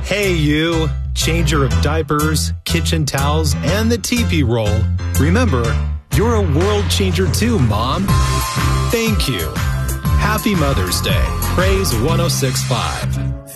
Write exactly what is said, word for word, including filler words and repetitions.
Hey, you, changer of diapers, kitchen towels, and the teepee roll. Remember, you're a world changer too, Mom. Thank you. Happy Mother's Day. Praise one oh six point five.